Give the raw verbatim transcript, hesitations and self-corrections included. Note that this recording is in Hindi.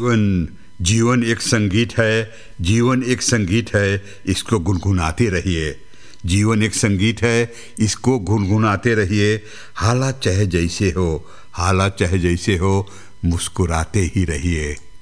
जीवन जीवन एक संगीत है, जीवन एक संगीत है, इसको गुनगुनाते रहिए। जीवन एक संगीत है, इसको गुनगुनाते रहिए। हालात चाहे जैसे हो, हालात चाहे जैसे हो, मुस्कुराते ही रहिए।